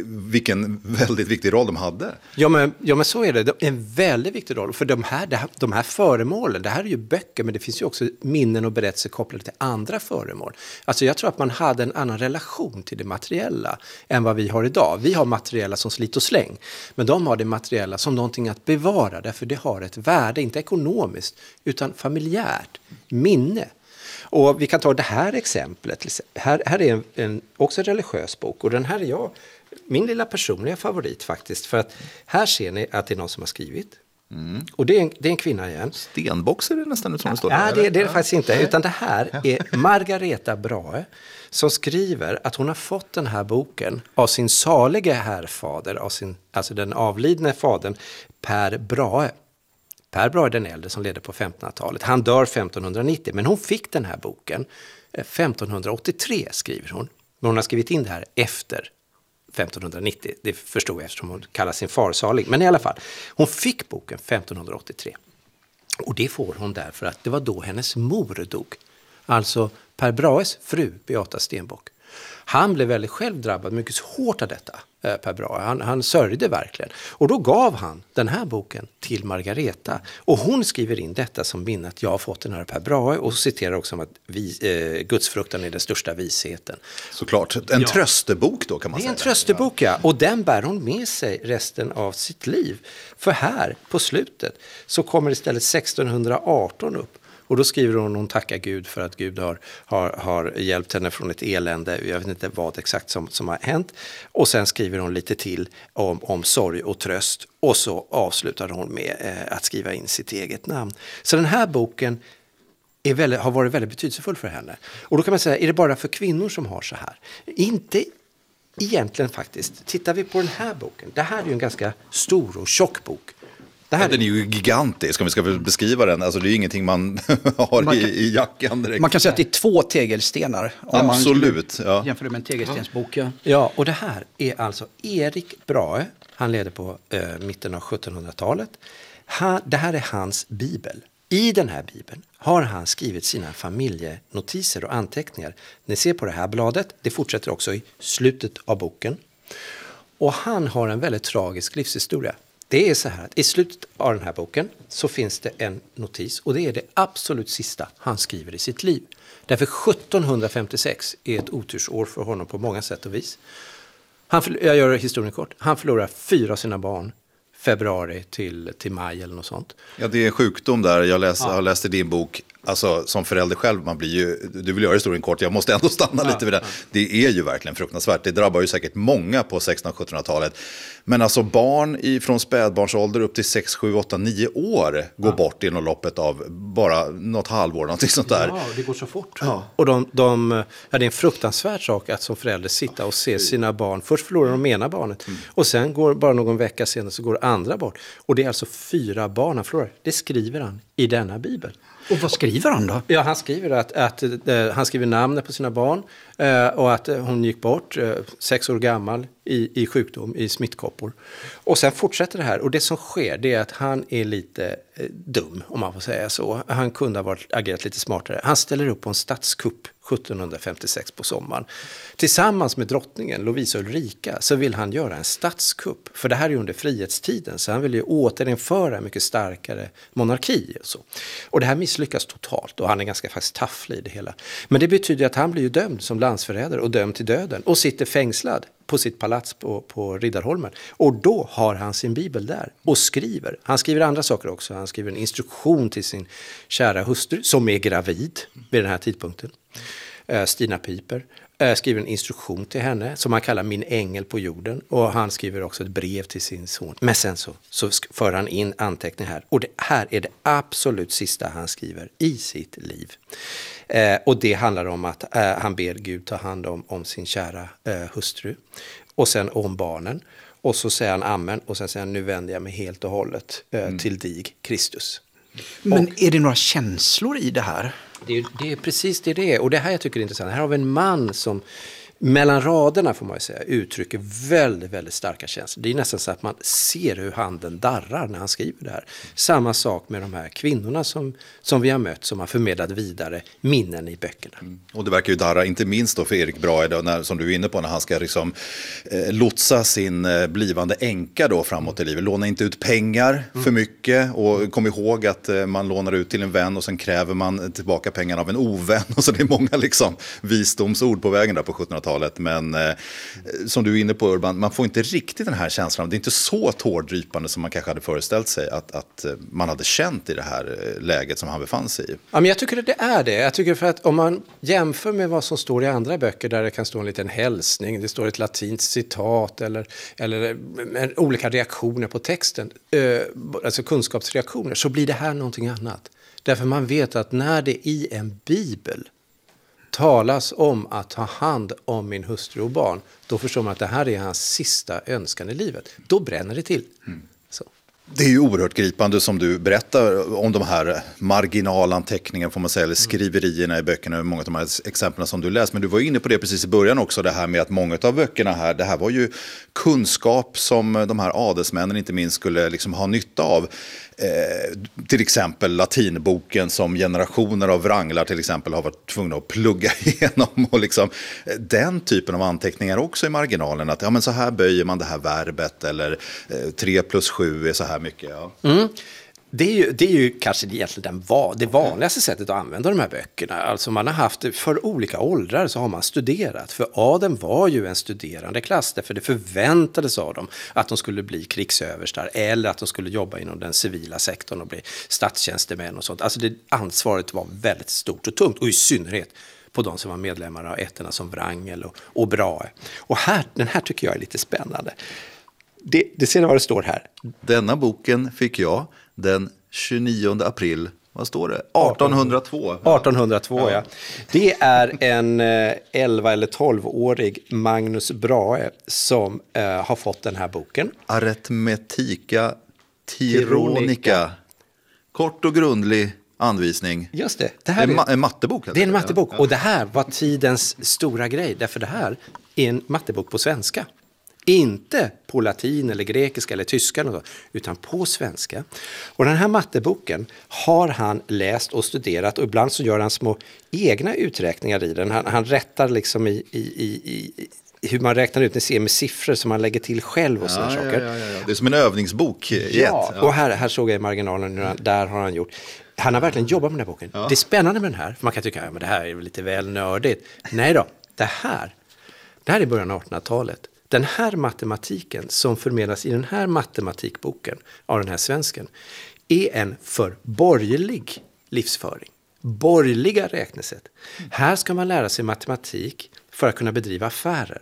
vilken väldigt viktig roll de hade. Ja men, ja, men så är det. En väldigt viktig roll. För de här, de här föremålen, det här är ju böcker, men det finns ju också minnen och berättelser kopplade till andra föremål. Alltså jag tror att man hade en annan relation till det materiella än vad vi har idag. Vi har materiella som slit och släng, men de har det materiella som någonting att bevara, därför det har ett värde, inte ekonomiskt, utan familjärt, minne. Och vi kan ta det här exemplet. Här, här är en, en, också en religiös bok, och den här är jag, min lilla personliga favorit faktiskt, för att här ser ni att det är någon som har skrivit. Mm. Och det är, en, det är en kvinna igen. Stenbox är det nästan ut som det står. Ja, det, det är det faktiskt inte, utan det här är Margareta Brahe som skriver att hon har fått den här boken av sin salige härfader, av sin, alltså den avlidne fadern Per Brahe. Per Brahe är den äldre som ledde på femtonhundratalet. Han dör femtonhundranittio, men hon fick den här boken femtonhundraåttiotre, skriver hon. Men hon har skrivit in det här efter femtonhundranittio, det förstod jag eftersom hon kallar sin far salig. Men i alla fall, hon fick boken femtonhundraåttiotre. Och det får hon därför att det var då hennes mor dog. Alltså Per Brahes fru, Beata Stenbock. Han blev väldigt själv drabbad mycket hårt av detta, Per Brahe. Han, han sörjde verkligen. Och då gav han den här boken till Margareta. Och hon skriver in detta som minne att jag har fått den här Per Brahe. Och citerar också om att vi, eh, gudsfruktan är den största visheten. Såklart. En ja. tröstebok då kan man säga. Det är en tröstebok, ja. Och den bär hon med sig resten av sitt liv. För här på slutet så kommer istället sextonhundraarton upp. Och då skriver hon, hon tackar Gud för att Gud har, har, har hjälpt henne från ett elände. Jag vet inte vad exakt som, som har hänt. Och sen skriver hon lite till om, om sorg och tröst. Och så avslutar hon med eh, att skriva in sitt eget namn. Så den här boken är väldigt, har varit väldigt betydelsefull för henne. Och då kan man säga, är det bara för kvinnor som har så här? Inte egentligen faktiskt. Tittar vi på den här boken. Det här är ju en ganska stor och tjock bok. Det här ja, den är ju gigantisk om vi ska beskriva den. Alltså det är ju ingenting man har man kan, i, i jackan direkt. Man kan säga att det är två tegelstenar. Om Absolut. Man ja. jämför det med en tegelstensbok. Ja. ja, och det här är alltså Erik Brahe. Han ledde på eh, mitten av sjuttonhundratalet. Han, det här är hans bibel. I den här bibeln har han skrivit sina familjenotiser och anteckningar. Ni ser på det här bladet. Det fortsätter också i slutet av boken. Och han har en väldigt tragisk livshistoria. Det är så här att i slutet av den här boken så finns det en notis, och det är det absolut sista han skriver i sitt liv. Därför sjuttonhundrafemtiosex är ett otursår för honom på många sätt och vis. Han, jag gör historien kort. Han förlorar fyra av sina barn februari till, till maj eller något sånt. Ja, det är sjukdom där. Jag läs, ja. har läst i din bok, alltså som förälder själv, man blir ju, du vill göra historien kort, jag måste ändå stanna ja, lite vid det. Ja. Det är ju verkligen fruktansvärt. Det drabbar ju säkert många på sextonhundra-sjuttonhundratalet. Men alltså barn i, från spädbarnsålder upp till sex, sju, åtta, nio år går ja. bort inom loppet av bara något halvår, något sånt där. Ja, det går så fort. Ja. Och de, de, ja, det är en fruktansvärd sak att som förälder sitta och se sina barn. Först förlorar de ena barnet mm. och sen går bara någon vecka senare så går andra bort. Och det är alltså fyra barn han förlorar. Det skriver han i denna bibel. Och vad skriver han då? Ja, han skriver att, att uh, han skriver namnet på sina barn uh, och att uh, hon gick bort uh, sex år gammal i, i sjukdom, i smittkoppor. Och sen fortsätter det här, och det som sker det är att han är lite uh, dum, om man får säga så. Han kunde ha varit, agerat lite smartare. Han ställer upp på en statskupp sjuttonhundrafemtiosex på sommaren. Tillsammans med drottningen Lovisa Ulrika så vill han göra en statskupp. För det här är under frihetstiden, så han vill ju återinföra en mycket starkare monarki och så. Och det här misslyckas totalt, och han är ganska faktiskt tafflig i det hela. Men det betyder att han blir ju dömd som landsförrädare och dömd till döden och sitter fängslad på sitt palats på, på Riddarholmen. Och då har han sin bibel där och skriver. Han skriver andra saker också. Han skriver en instruktion till sin kära hustru som är gravid vid den här tidpunkten. Uh, Stina Piper. Uh, skriver en instruktion till henne som han kallar min ängel på jorden. Och han skriver också ett brev till sin son. Men sen så, så för han in anteckningar här. Och det här är det absolut sista han skriver i sitt liv. Uh, och det handlar om att uh, han ber Gud ta hand om, om sin kära uh, hustru. Och sen om barnen. Och så säger han amen. Och sen säger han, nu vänder jag mig helt och hållet uh, mm. till dig, Kristus. Men Och, är det några känslor i det här? det, är, det är precis det det är. Och det här jag tycker är intressant. Här har vi en man som mellan raderna får man ju säga uttrycker väldigt, väldigt starka känslor. Det är nästan så att man ser hur handen darrar när han skriver det här. Samma sak med de här kvinnorna som, som vi har mött, som har förmedlat vidare minnen i böckerna. Mm. Och det verkar ju darra, inte minst då för Erik Brahe, då, när, som du är inne på, när han ska liksom, eh, lotsa sin eh, blivande änka då framåt i livet. Låna inte ut pengar mm. för mycket, och kom ihåg att eh, man lånar ut till en vän och sen kräver man tillbaka pengarna av en ovän. Och så det är många liksom, visdomsord på vägen där på sjuttonhundratalet. Men eh, som du är inne på, Urban, man får inte riktigt den här känslan. Det är inte så tårdrypande som man kanske hade föreställt sig att, att man hade känt i det här läget som han befann sig i. Ja, men jag tycker att det är det. Jag tycker för att om man jämför med vad som står i andra böcker där det kan stå en liten hälsning, det står ett latinskt citat eller, eller olika reaktioner på texten, alltså kunskapsreaktioner, så blir det här någonting annat. Därför man vet att när det i en bibel talas om att ta hand om min hustru och barn, då förstår man att det här är hans sista önskan i livet. Då bränner det till. Mm. Så. Det är ju oerhört gripande som du berättar om de här marginalanteckningarna, får man säga, eller skriverierna i böckerna, många av de här exemplen som du läst. Men du var inne på det precis i början också, det här med att många av böckerna här, det här var ju kunskap som de här adelsmännen inte minst skulle liksom ha nytta av. Eh, till exempel latinboken som generationer av wranglar till exempel har varit tvungna att plugga igenom, och liksom, den typen av anteckningar också i marginalen, att ja, men så här böjer man det här verbet, eller eh, tre plus sju är så här mycket. Ja. Mm. Det är, ju, det är ju kanske egentligen den va, det vanligaste sättet att använda de här böckerna. Alltså man har haft, för olika åldrar så har man studerat. För adeln var ju en studerande klass, därför det förväntades av dem att de skulle bli krigsöverstar eller att de skulle jobba inom den civila sektorn och bli statstjänstemän och sånt. Alltså det, ansvaret var väldigt stort och tungt, och i synnerhet på de som var medlemmar av ätterna som Wrangel och, och Brahe. Och här, den här tycker jag är lite spännande. Det, det ser ni vad det står här. Denna boken fick jag den tjugonionde april, vad står det? artonhundratvå. artonhundratvå, ja. ja. Det är en eh, elva eller tolv-årig Magnus Brahe som eh, har fått den här boken. Arithmetica Tironica. Kort och grundlig anvisning. Just det. Det här är är ma- en mattebok. Det är en mattebok. Ja. Och det här var tidens stora grej. Därför det här är en mattebok på svenska. Inte på latin eller grekiska eller tyska, eller så, utan på svenska. Och den här matteboken har han läst och studerat, och ibland så gör han små egna uträkningar i den. Han, han rättar liksom i, i, i, i hur man räknar ut, ni ser med siffror som man lägger till själv och sådana ja, saker. Ja, ja, ja. Det är som en övningsbok i ja, ett. Ja, och här, här såg jag i marginalen, där har han gjort. Han har verkligen jobbat med den här boken. Ja. Det är spännande med den här, för man kan tycka att ja, det här är lite väl nördigt. Nej då, det här, det här är början av artonhundratalet. Den här matematiken som förmedlas i den här matematikboken av den här svensken är en för borgerlig livsföring. Borgerliga räknesätt. Mm. Här ska man lära sig matematik för att kunna bedriva affärer.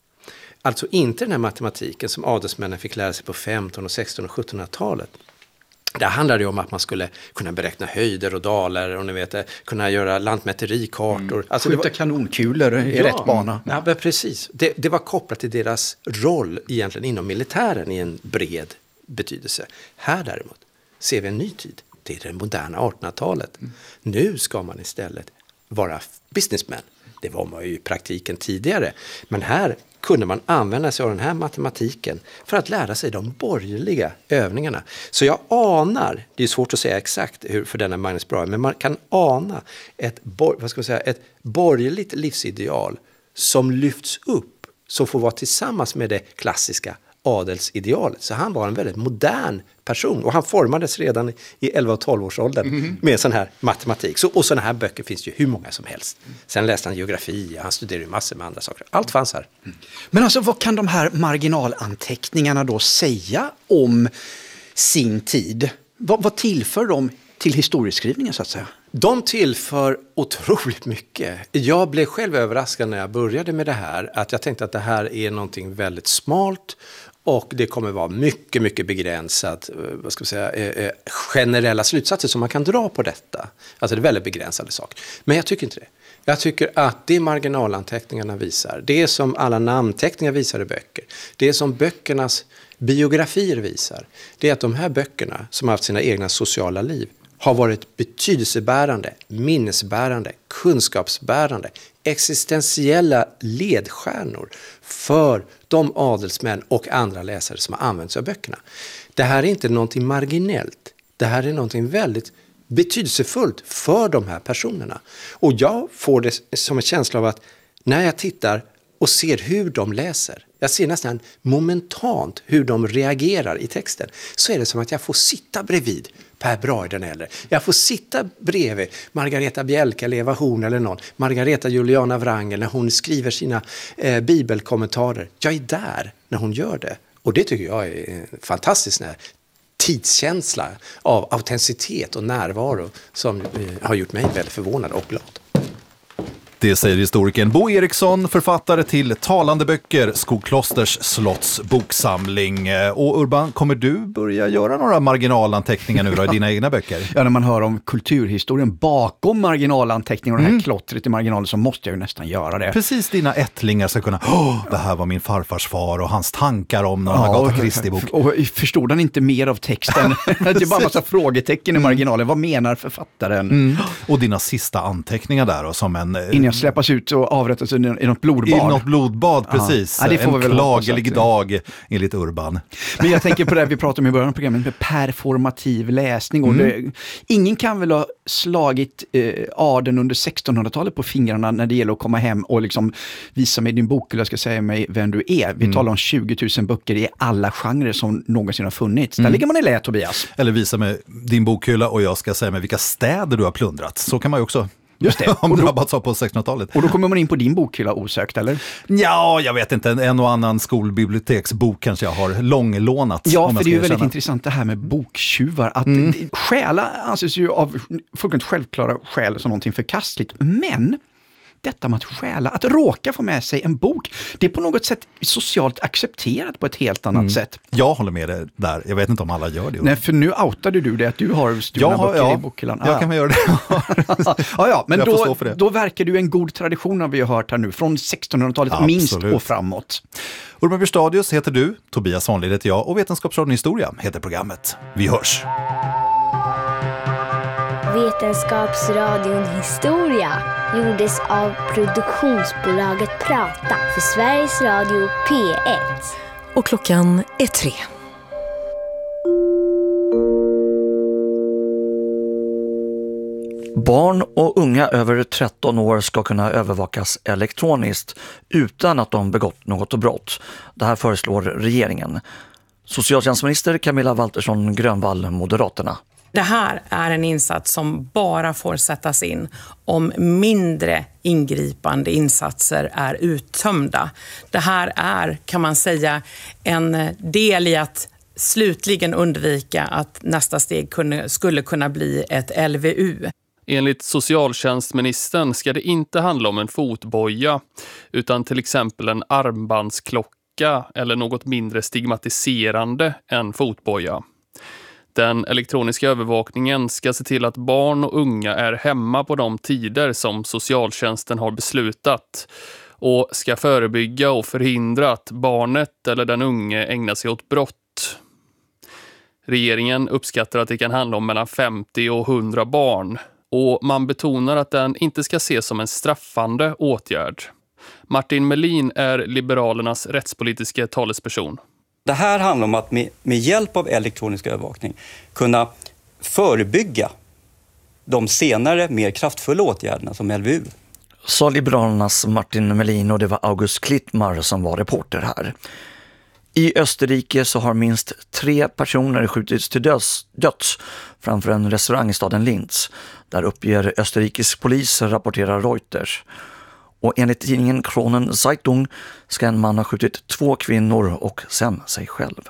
Alltså inte den här matematiken som adelsmännen fick lära sig på femton-, sexton- och sjuttonhundratalet. Där handlar det om att man skulle kunna beräkna höjder och dalar och ni vet, kunna göra lantmäterikartor. Mm. Alltså skjuta var... kanonkulor i ja, rätt bana. Ja, men precis. Det, det var kopplat till deras roll egentligen inom militären i en bred betydelse. Här däremot ser vi en ny tid. Det är det moderna artonhundratalet. Mm. Nu ska man istället vara businessman. Det var man ju i praktiken tidigare. Men här kunde man använda sig av den här matematiken för att lära sig de borgerliga övningarna. Så jag anar, det är svårt att säga exakt hur för denna Magnus Brahe, men man kan ana ett, vad ska man säga, ett borgerligt livsideal som lyfts upp, som får vara tillsammans med det klassiska adelsidealet. Så han var en väldigt modern person, och han formades redan i elva- och tolv-årsåldern mm. med sån här matematik. Så, och såna här böcker finns ju hur många som helst. Sen läste han geografi, han studerade massor med andra saker. Allt fanns här. Mm. Men alltså, vad kan de här marginalanteckningarna då säga om sin tid? Vad, vad tillför de till historieskrivningen så att säga? De tillför otroligt mycket. Jag blev själv överraskad när jag började med det här, att jag tänkte att det här är någonting väldigt smalt, och det kommer vara mycket, mycket begränsat, vad ska vi säga, eh, generella slutsatser som man kan dra på detta. Alltså det är väldigt begränsade saker. Men jag tycker inte det. Jag tycker att det marginalanteckningarna visar, det som alla namnteckningar visar i böcker, det som böckernas biografier visar, det är att de här böckerna som har haft sina egna sociala liv har varit betydelsebärande, minnesbärande, kunskapsbärande, existentiella ledstjärnor för de adelsmän och andra läsare som har använt sig av böckerna. Det här är inte någonting marginellt. Det här är någonting väldigt betydelsefullt för de här personerna. Och jag får det som en känsla av att när jag tittar och ser hur de läser, jag ser nästan momentant hur de reagerar i texten, så är det som att jag får sitta bredvid Per Brahe den äldre. Jag får sitta bredvid Margareta Bjälka eller Eva Horn eller någon. Margareta Juliana Wrangel när hon skriver sina eh, bibelkommentarer. Jag är där när hon gör det. Och det tycker jag är en fantastisk när tidskänsla av autenticitet och närvaro som eh, har gjort mig väldigt förvånad och glad. Det säger historikern Bo Eriksson, författare till talande böcker, Skoklosters slotts boksamling. Och Urban, kommer du börja göra några marginalanteckningar nu då i dina egna böcker? Ja, när man hör om kulturhistorien bakom marginalanteckningar och det här mm. klottret i marginalen så måste jag ju nästan göra det. Precis, dina ättlingar ska kunna, åh, det här var min farfars far och hans tankar om någon ja, Agatha Christie-bok. Och, och förstod han inte mer av texten? Det är bara en massa frågetecken i marginalen. Vad menar författaren? Mm. Och dina sista anteckningar där då, som en... Innan jag släppas ut och avrättas i något blodbad. I något blodbad, precis. Ja, det får en väl klagelig hoppas, dag enligt Urban. Men jag tänker på det vi pratade om i början av programmet med performativ läsning. Och mm. det, ingen kan väl ha slagit eh, adeln under sextonhundratalet på fingrarna när det gäller att komma hem och liksom visa mig din bok, eller jag ska säga mig vem du är. Vi mm. talar om tjugo tusen böcker i alla genrer som någonsin har funnits. Där mm. ligger man i lä, Tobias. Eller visa mig din bokhylla och jag ska säga mig vilka städer du har plundrat. Så kan man ju också... Just det. Om du drabbats av på sextonhundratalet. Och då kommer man in på din bokhylla osökt, eller? Ja, jag vet inte. En, en och annan skolbiblioteksbok kanske jag har långlånat. Ja, för det är ju väldigt intressant det här med boktjuvar. Att mm. stjäla anses ju av fullkomligt självklara skäl som någonting förkastligt. Men... detta med att stjäla, att råka få med sig en bok, det är på något sätt socialt accepterat på ett helt annat mm. sätt. Jag håller med dig där. Jag vet inte om alla gör det. Nej, för nu outade du det att du har stulna böcker ja, i bokhyllan. Ah, jag kan väl göra det. ja, ja, men då, det. då verkar du en god tradition har vi har hört här nu, från sextonhundratalet ja, minst och framåt. Urban Björstadius heter du, Tobias Svanlid heter jag och Vetenskapsradion Historia heter programmet. Vi hörs! Vetenskapsradion Historia gjordes av produktionsbolaget Prata för Sveriges Radio P ett. Och klockan är tre. Barn och unga över tretton år ska kunna övervakas elektroniskt utan att de begått något brott. Det här föreslår regeringen. Socialtjänstminister Camilla Waltersson Grönvall, Moderaterna. Det här är en insats som bara får sättas in om mindre ingripande insatser är uttömda. Det här är, kan man säga, en del i att slutligen undvika att nästa steg kunde, skulle kunna bli ett L V U. Enligt socialtjänstministern ska det inte handla om en fotboja utan till exempel en armbandsklocka eller något mindre stigmatiserande än fotboja. Den elektroniska övervakningen ska se till att barn och unga är hemma på de tider som socialtjänsten har beslutat och ska förebygga och förhindra att barnet eller den unge ägnar sig åt brott. Regeringen uppskattar att det kan handla om mellan femtio och hundra barn och man betonar att den inte ska ses som en straffande åtgärd. Martin Melin är Liberalernas rättspolitiska talesperson. Det här handlar om att med, med hjälp av elektronisk övervakning kunna förebygga de senare mer kraftfulla åtgärderna som L V U. Sa Liberalernas Martin Melin och det var August Klittmar som var reporter här. I Österrike så har minst tre personer skjutits till döds, döds framför en restaurang i staden Linz. Där uppger österrikisk polis, rapporterar Reuters. Och enligt tidningen Kronen Zeitung ska en man ha skjutit två kvinnor och sen sig själv.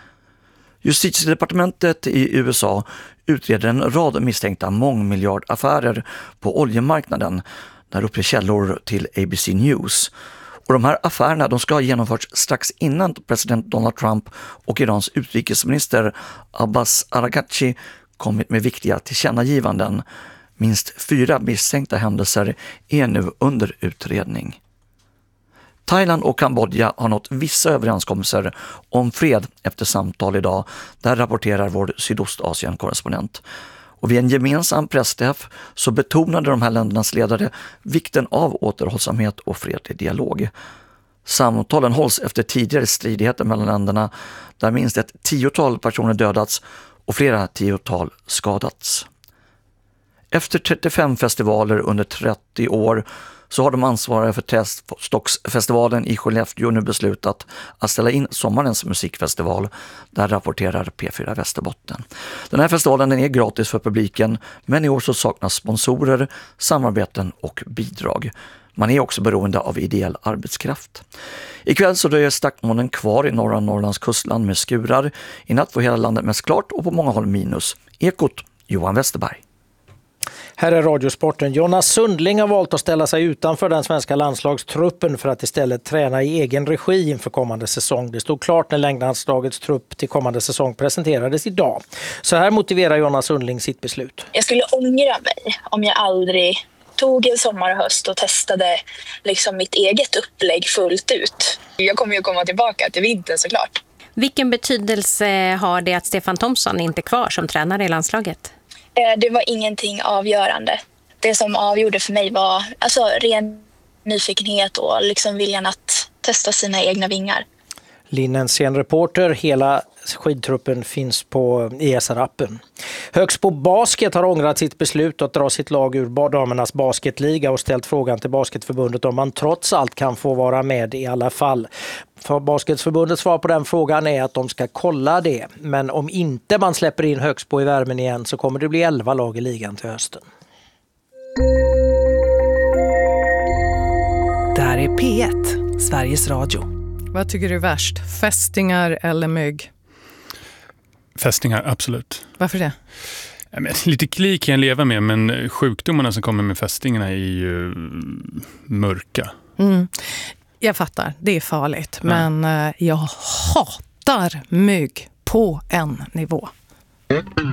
Justitiedepartementet i U S A utreder en rad misstänkta mångmiljardaffärer på oljemarknaden. Där uppger källor till A B C News. Och de här affärerna de ska ha genomförts strax innan president Donald Trump och Irans utrikesminister Abbas Araghchi kommit med viktiga tillkännagivanden. Minst fyra misstänkta händelser är nu under utredning. Thailand och Kambodja har nått vissa överenskommelser om fred efter samtal idag. Där rapporterar vår Sydostasien-korrespondent. Och vid en gemensam pressträff så betonade de här ländernas ledare vikten av återhållsamhet och fredlig dialog. Samtalen hålls efter tidigare stridigheter mellan länderna där minst ett tiotal personer dödats och flera tiotal skadats. Efter trettiofem festivaler under trettio år så har de ansvariga för Trästocksfestivalen i Skellefteå nu beslutat att ställa in sommarens musikfestival. Där rapporterar P fyra Västerbotten. Den här festivalen är gratis för publiken, men i år så saknas sponsorer, samarbeten och bidrag. Man är också beroende av ideell arbetskraft. Ikväll så dröjer stackmolnen kvar i norra Norrlands kustland med skurar. I natt får hela landet mest klart och på många håll minus. Ekot, Johan Westerberg. Här är Radiosporten. Jonas Sundling har valt att ställa sig utanför den svenska landslagstruppen för att istället träna i egen regi inför kommande säsong. Det stod klart när längdlandslagets trupp till kommande säsong presenterades idag. Så här motiverar Jonas Sundling sitt beslut. Jag skulle ångra mig om jag aldrig tog en sommar och höst och testade liksom mitt eget upplägg fullt ut. Jag kommer ju komma tillbaka till vintern såklart. Vilken betydelse har det att Stefan Thomsson inte är kvar som tränare i landslaget? Det var ingenting avgörande. Det som avgjorde för mig var alltså ren nyfikenhet och liksom viljan att testa sina egna vingar. Linnensén reporter, hela skidtruppen finns på E S R-appen. Högsbo Basket har ångrat sitt beslut att dra sitt lag ur damernas basketliga och ställt frågan till Basketförbundet om man trots allt kan få vara med i alla fall. För Basketförbundets svar på den frågan är att de ska kolla det. Men om inte man släpper in Högsbo i värmen igen så kommer det bli elva lag i ligan till hösten. Där är P ett, Sveriges Radio. Vad tycker du är värst? Fästingar eller mygg? Fästingar, absolut. Varför det? Ja, men, lite kli kan jag leva med, men sjukdomarna som kommer med fästingarna är ju mörka. Mm. Jag fattar, det är farligt. Ja. Men jag hatar mygg på en nivå.